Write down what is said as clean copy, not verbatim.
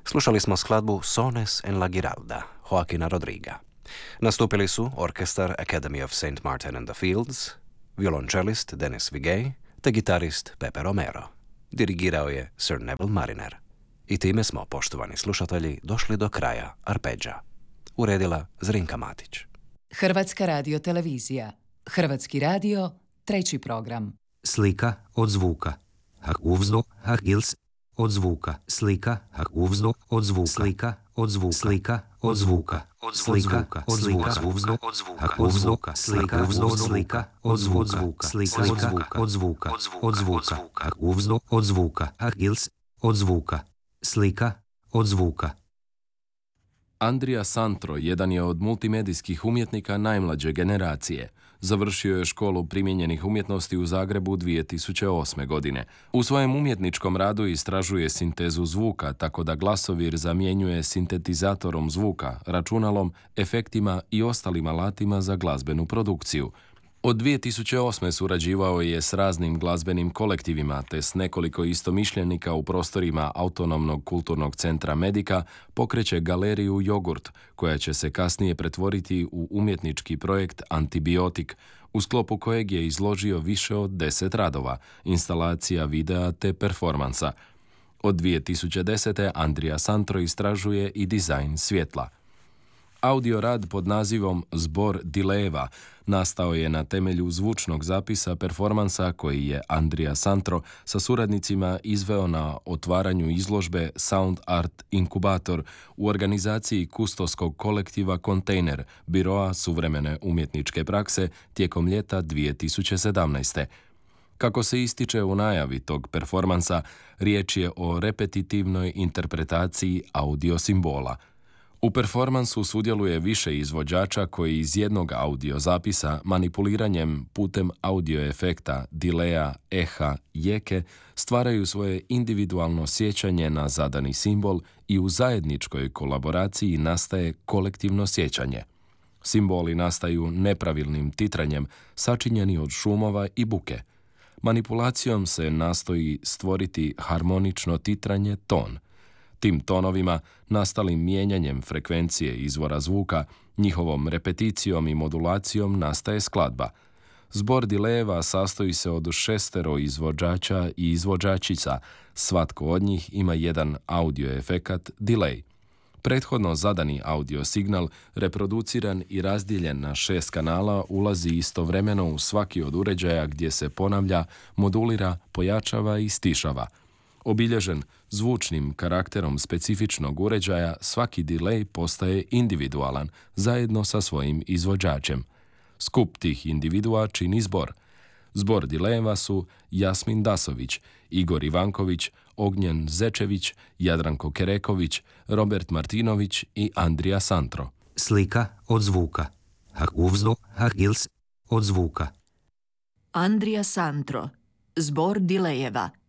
Slušali smo skladbu Sones en la Giralda, Joaquina Rodriga. Nastupili su orkestar Academy of St. Martin and the Fields, violončelist Denis Vigej te gitarist Pepe Romero. Dirigirao je Sir Neville Mariner. I time smo, poštovani slušatelji, došli do kraja Arpeggia. Uredila Zrinka Matić. Hrvatska radiotelevizija. Hrvatski radio, 3. program. Slika od zvuka. Har uvzdo, har gils od zvuka. Slika, har uvzdo od zvuka. Slika od zvuka. Slika od zvuka. Slika od zvuka. Uvzdo od zvuka. Har uvzdo, slika uvzdo slika od zvuka. Slika od zvuka. Od zvuka. Od zvuka. Har uvzdo od zvuka. Har gils od zvuka. Slika od zvuka. Andrija Santro jedan je od multimedijskih umjetnika najmlađe generacije. Završio je školu primijenjenih umjetnosti u Zagrebu 2008. godine. U svojem umjetničkom radu istražuje sintezu zvuka, tako da glasovir zamjenjuje sintetizatorom zvuka, računalom, efektima i ostalim alatima za glazbenu produkciju. Od 2008. surađivao je s raznim glazbenim kolektivima te s nekoliko istomišljenika u prostorima Autonomnog kulturnog centra Medika pokreće galeriju Jogurt, koja će se kasnije pretvoriti u umjetnički projekt Antibiotik, u sklopu kojeg je izložio više od 10 radova, instalacija videa te performansa. Od 2010. Andrija Santro istražuje i dizajn svjetla. Audio rad pod nazivom Zbor dilejeva nastao je na temelju zvučnog zapisa performansa koji je Andrija Santro sa suradnicima izveo na otvaranju izložbe Sound Art Inkubator u organizaciji kustoskog kolektiva Kontejner, biroa suvremene umjetničke prakse tijekom ljeta 2017. Kako se ističe u najavi tog performansa, riječ je o repetitivnoj interpretaciji audio simbola. U performansu sudjeluje više izvođača koji iz jednog audio zapisa manipuliranjem putem audio efekta, dileja, eha, jeke stvaraju svoje individualno sjećanje na zadani simbol i u zajedničkoj kolaboraciji nastaje kolektivno sjećanje. Simboli nastaju nepravilnim titranjem, sačinjeni od šumova i buke. Manipulacijom se nastoji stvoriti harmonično titranje ton. Tim tonovima, nastalim mijenjanjem frekvencije izvora zvuka, njihovom repeticijom i modulacijom nastaje skladba. Zbor dilejeva sastoji se od 6 izvođača i izvođačica, svatko od njih ima jedan audio efekat delay. Prethodno zadani audio signal, reproduciran i razdijeljen na 6 kanala, ulazi istovremeno u svaki od uređaja gdje se ponavlja, modulira, pojačava i stišava. Obilježen zvučnim karakterom specifičnog uređaja, svaki delay postaje individualan, zajedno sa svojim izvođačem. Skup tih individua čini zbor. Zbor dilejeva su Jasmin Dasović, Igor Ivanković, Ognjen Zečević, Jadranko Kereković, Robert Martinović i Andrija Santro. Slika od zvuka. Har uvzdo, har gils od zvuka. Andrija Santro. Zbor dilejeva.